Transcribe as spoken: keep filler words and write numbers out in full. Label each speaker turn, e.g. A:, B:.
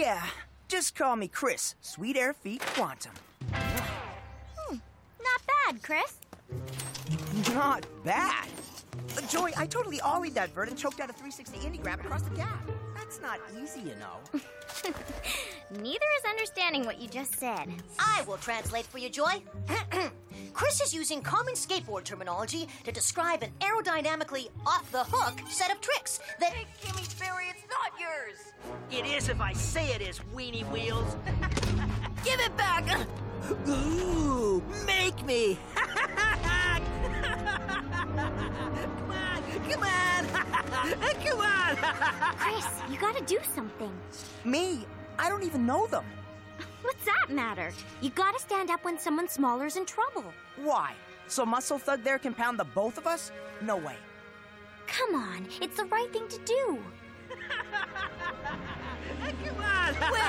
A: Yeah, just call me Chris, Sweet Air Feet Quantum.
B: Hmm, not bad, Chris.
A: Not bad. Uh, Joy, I totally ollied that bird and choked out a three sixty indie grab across the gap. That's not easy, you know.
B: Neither is understanding what you just said.
C: I will translate for you, Joy. Chris is using common skateboard terminology to describe an aerodynamically off-the-hook set of tricks that...
D: Hey, Kimmy Fairy, it's not yours.
E: It is if I say it is, Weenie Wheels.
D: Give it back.
E: Ooh, make me. Come on, come on, come on.
B: Chris, you gotta do something.
A: Me? I don't even know them.
B: What's that matter? You gotta stand up when someone smaller's in trouble.
A: Why? So Muscle Thug there can pound the both of us? No way.
B: Come on, it's the right thing to do.
E: Come on.